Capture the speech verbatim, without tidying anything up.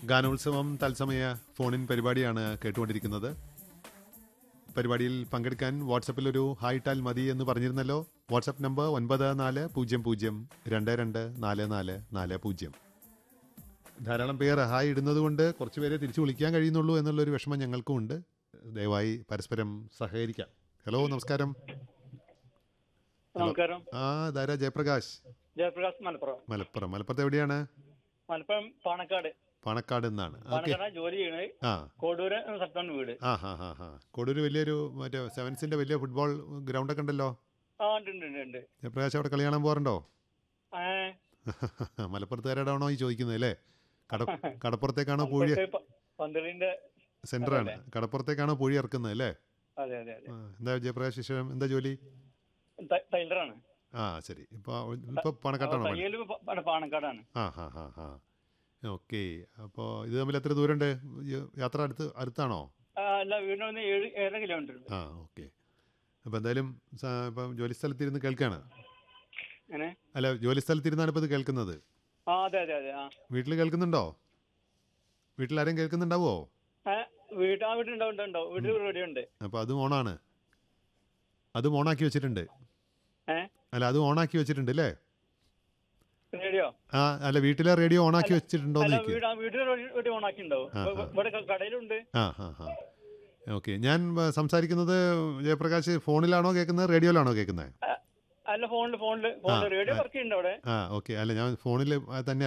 ഗാനോത്സവം തത്സമയ ഫോണിൻ പരിപാടിയാണ് കേട്ടുകൊണ്ടിരിക്കുന്നത്. പരിപാടിയിൽ പങ്കെടുക്കാൻ വാട്സപ്പിൽ ഒരു ഹായ് ടാൽ മതി എന്ന് പറഞ്ഞിരുന്നല്ലോ. വാട്സപ്പ് നമ്പർ ഒൻപത് നാല് പൂജ്യം പൂജ്യം രണ്ട് രണ്ട് നാല് നാല് നാല് പൂജ്യം. ധാരാളം പേർ ഹായ് ഇടുന്നത് കൊണ്ട് കുറച്ച് പേരെ തിരിച്ചു വിളിക്കാൻ കഴിയുന്നുള്ളൂ എന്നുള്ളൊരു വിഷമം ഞങ്ങൾക്കും ഉണ്ട്. ദയവായി പരസ്പരം സഹകരിക്കാം. ഹലോ, നമസ്കാരം. നമസ്കാരം. ആ ധാരാ ജയപ്രകാശ്. ജയപ്രകാശ് മലപ്പുറം. മലപ്പുറം മലപ്പുറത്ത് എവിടെയാണ്? മലപ്പുറം പാണക്കാട്. പാണക്കാട് എന്നാണ്. ഓക്കെ. പാണക്കാട് ജോലി ചെയ്യണത്. ആ കോടൂര് എന്ന സ്ഥലത്താണ് വീട്. ആ ഹാ ഹാ ഹാ കോടൂര് വലിയൊരു മറ്റേ സെവൻസിന്റെ വലിയ ഫുട്ബോൾ ഗ്രൗണ്ടൊക്കെ ഉണ്ടല്ലോ. ആ ഉണ്ട് ഉണ്ട് ഉണ്ട് ഉണ്ട്. ജയപ്രകാശ് അവിടെ കളി കാണാൻ പോകാറുണ്ടോ? ആ, മലപ്പുറത്തുകാരാണോ ഈ ചോദിക്കുന്നത് അല്ലേ? കട കടപ്പുറത്തേക്കാണോ പൂഴി പത്ത് പ- പന്തലിന്റെ സെന്ററാണ്? കടപ്പുറത്തേക്കാണോ പൂഴി ഇറക്കുന്നത് അല്ലേ? അതെ അതെ അതെ. ആ, എന്താ ജയപ്രകാശ് വിഷയം? എന്താ ജോലി? ട- ടൈലറാണ്. ആ ശരി. ഇപ്പൊ ഇപ്പൊ പണക്കാട്ടാണോ പണി? തയ്യല് പ- പ- പാണക്കാടാണ്. ആ ഹാ ഹാ ഹാ ഓക്കെ. അപ്പോൾ ഇത് തമ്മിൽ എത്ര ദൂരമുണ്ട്? യാത്ര അടുത്ത് അടുത്താണോ? ആ, അല്ല, വീടിന് വന്ന് ഏഴ് ഏഴര കിലോമീറ്റർ ഉണ്ട്. ആ ഓക്കെ. അപ്പോൾ എന്തായാലും സ- ഇപ്പം ജോലി സ്ഥലത്തിരുന്ന് കേൾക്കുകയാണ്. അങ്ങനെ. അല്ല, ജോലി സ്ഥലത്തിരുന്നാണ് ഇപ്പോൾ ഇത് കേൾക്കുന്നത്. ആ അതെ അതെ അതെ. ആ വീട്ടിൽ കേൾക്കുന്നുണ്ടോ? വീട്ടിൽ ആരെയും കേൾക്കുന്നുണ്ടാവോ? ആ, വീട് ആ വീട്ടിലുണ്ടാവും ഉണ്ടാവും വീട്ടിൽ റെഡി ഉണ്ട്. അപ്പോൾ അതും ഓണാണ്. അതും ഓണാക്കി വെച്ചിട്ടുണ്ട്. ഏ അല്ല, അതും ഓണാക്കി വെച്ചിട്ടുണ്ട് അല്ലേ? റേഡിയോ. ആ അല്ല, വീട്ടിലെ റേഡിയോ ഓണാക്കി വെച്ചിട്ടുണ്ടോ എന്ന് അല്ല, ചോദിക്കുക. വീട് ആ വീട്ടിൽ റെഡി ഓണാക്കി ഉണ്ടാവും. ആ, ആ. ഇവിടെ ക- കടയിലുണ്ട്. ആ ഹാ ഹാ ഓക്കെ. ഞാൻ ആ, സംസാരിക്കുന്നത് ജയപ്രകാശ് ഫോണിലാണോ കേൾക്കുന്നത്, റേഡിയോയിലാണോ കേൾക്കുന്നത്? ആ, അല്ല, ഫോണില് ഫോണില് ഫോണില് റേഡിയോ ആ. വർക്ക് ചെയ്യുന്നുണ്ട് അവിടെ. ആ ഓക്കെ. അല്ല, ഞാൻ ഫോണിൽ തന്നെ